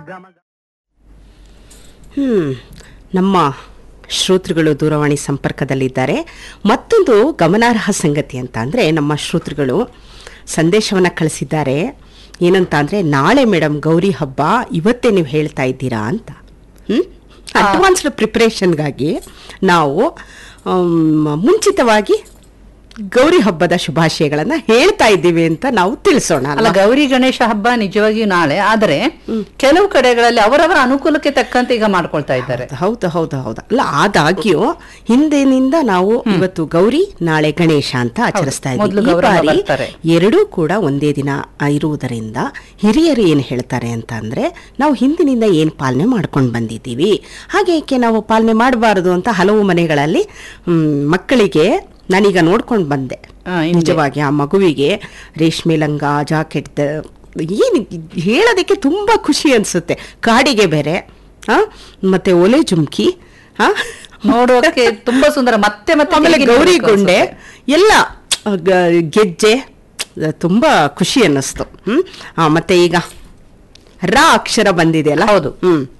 ನಮ್ಮ ಶ್ರೋತೃಗಳು ದೂರವಾಣಿ ಸಂಪರ್ಕದಲ್ಲಿದ್ದಾರೆ. ಮತ್ತೊಂದು ಗಮನಾರ್ಹ ಸಂಗತಿ ಅಂತ ಅಂದರೆ ನಮ್ಮ ಶ್ರೋತೃಗಳು ಸಂದೇಶವನ್ನು ಕಳಿಸಿದ್ದಾರೆ. ಏನಂತ ಅಂದರೆ, ನಾಳೆ ಮೇಡಮ್ ಗೌರಿ ಹಬ್ಬ, ಇವತ್ತೇ ನೀವು ಹೇಳ್ತಾ ಇದ್ದೀರಾ ಅಂತ. ಅಡ್ವಾನ್ಸ್ಡ್ ಪ್ರಿಪ್ರೇಷನ್ಗಾಗಿ ನಾವು ಮುಂಚಿತವಾಗಿ ಗೌರಿ ಹಬ್ಬದ ಶುಭಾಶಯಗಳನ್ನ ಹೇಳ್ತಾ ಇದ್ದೀವಿ ಅಂತ ನಾವು ತಿಳಿಸೋಣ. ಅಲ್ಲ, ಗೌರಿ ಗಣೇಶ ಹಬ್ಬ ನಿಜವಾಗಿಯೂ ನಾಳೆ, ಆದರೆ ಕೆಲವು ಕಡೆಗಳಲ್ಲಿ ಅವರವರ ಅನುಕೂಲಕ್ಕೆ ತಕ್ಕಂತೆ ಈಗ ಮಾಡ್ಕೊಳ್ತಾ ಇದ್ದಾರೆ. ಹೌದು ಹೌದು ಹೌದು ಅಲ್ಲ, ಆದಾಗ್ಯೂ ಹಿಂದಿನಿಂದ ನಾವು ಇವತ್ತು ಗೌರಿ, ನಾಳೆ ಗಣೇಶ ಅಂತ ಆಚರಿಸ್ತಾ ಇದ್ದೀವಿ. ಎರಡೂ ಕೂಡ ಒಂದೇ ದಿನ ಇರುವುದರಿಂದ ಹಿರಿಯರು ಏನು ಹೇಳ್ತಾರೆ ಅಂತ ಅಂದ್ರೆ, ನಾವು ಹಿಂದಿನಿಂದ ಏನು ಪಾಲನೆ ಮಾಡ್ಕೊಂಡು ಬಂದಿದ್ದೀವಿ, ಹಾಗೆ ಏಕೆ ನಾವು ಪಾಲನೆ ಮಾಡಬಾರದು ಅಂತ ಹಲವು ಮನೆಗಳಲ್ಲಿ ಮಕ್ಕಳಿಗೆ ನಾನೀಗ ನೋಡ್ಕೊಂಡು ಬಂದೆ. ನಿಜವಾಗಿ ಆ ಮಗುವಿಗೆ ರೇಷ್ಮೆ ಲಂಗ, ಜಾಕೆಟ್, ಏನು ಹೇಳೋದಕ್ಕೆ ತುಂಬಾ ಖುಷಿ ಅನ್ಸುತ್ತೆ. ಕಾಡಿಗೆ ಬೇರೆ ಮತ್ತೆ ಒಲೆ ಜುಮ್ಕಿ ನೋಡೋಕೆ ತುಂಬಾ ಸುಂದರ. ಮತ್ತೆ ಮತ್ತೆ ಆಮೇಲೆ ಗೌರಿ ಗೊಂಡೆ ಎಲ್ಲ ಗೆಜ್ಜೆ, ತುಂಬಾ ಖುಷಿ ಅನ್ನಿಸ್ತು. ಮತ್ತೆ ಈಗ ರ ಅಕ್ಷರ ಬಂದಿದೆ ಅಲ್ಲ. ಹೌದು.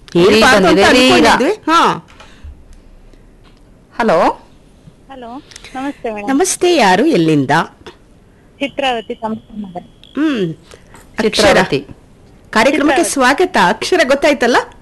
ಹಲೋ ಹಲೋ, ನಮಸ್ತೆ ಮೇಡಮ್. ನಮಸ್ತೆ, ಯಾರು, ಎಲ್ಲಿಂದ? ಚಿತ್ರಾವತಿ. ಅಕ್ಷರ ಕಾರ್ಯಕ್ರಮಕ್ಕೆ ಸ್ವಾಗತ. ಅಕ್ಷರ ಗೊತ್ತಾಯ್ತಲ್ಲ?